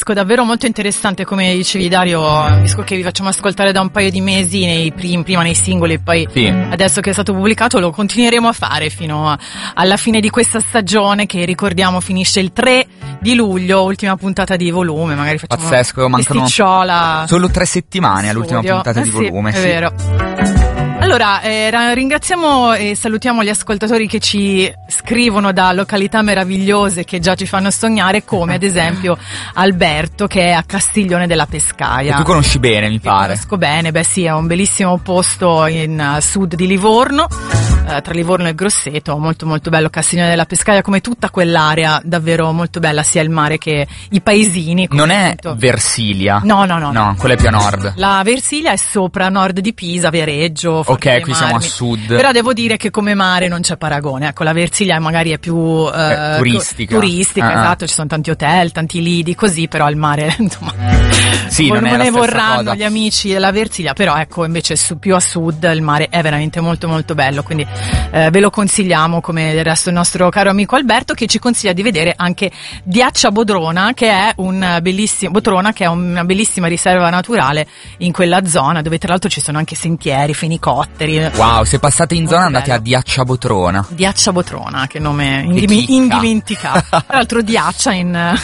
disco davvero molto interessante, come dicevi Dario, un disco che vi facciamo ascoltare da un paio di mesi prima nei singoli e poi adesso che è stato pubblicato lo continueremo a fare fino alla fine di questa stagione, che ricordiamo finisce il 3 di luglio, ultima puntata di volume, magari facciamo pazzesco, mancano solo 3 settimane all'ultima puntata di volume. È vero. Allora, ringraziamo e salutiamo gli ascoltatori che ci scrivono da località meravigliose che già ci fanno sognare, come ad esempio Alberto, che è a Castiglione della Pescaia. Che tu conosci bene, mi pare. Conosco bene, è un bellissimo posto in sud di Livorno, tra Livorno e Grosseto, molto molto bello Castiglione della Pescaia, come tutta quell'area, davvero molto bella, sia il mare che i paesini. Non è Versilia? No, quella è più a nord. La Versilia è sopra, a nord di Pisa, Viareggio. Ok, qui siamo a sud. Però devo dire che come mare non c'è paragone. Ecco, la Versilia magari è più turistica, esatto, ci sono tanti hotel, tanti lidi, così, però il mare, insomma, sì, non ne vorranno cosa. Gli amici della Versilia, però ecco, invece più a sud il mare è veramente molto molto bello, quindi ve lo consigliamo, come del resto il nostro caro amico Alberto, che ci consiglia di vedere anche Diaccia Bodrona, che è una bellissima riserva naturale in quella zona, dove tra l'altro ci sono anche sentieri, fenicotteri. Wow, se passate in zona andate a Diaccia Botrona. Diaccia Botrona, che nome indimenticabile. Tra l'altro Diaccia in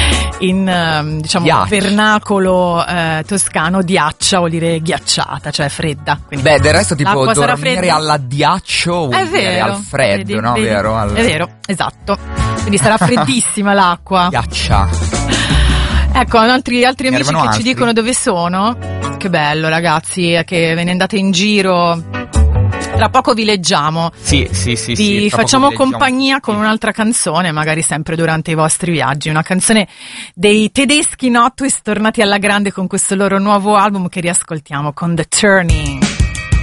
diciamo vernacolo toscano, Diaccia vuol dire ghiacciata, cioè fredda. Quindi del resto tipo dormire all'addiaccio vuol dire al freddo, no? Vedi? Vero? È vero, esatto. Quindi sarà freddissima l'acqua. Ghiaccia. Ecco, altri amici che ci dicono dove sono. Che bello, ragazzi, che ve ne andate in giro. Tra poco vi leggiamo. Sì. Vi facciamo compagnia con un'altra canzone, magari sempre durante i vostri viaggi. Una canzone dei tedeschi Notwist, tornati alla grande con questo loro nuovo album che riascoltiamo con The Turning.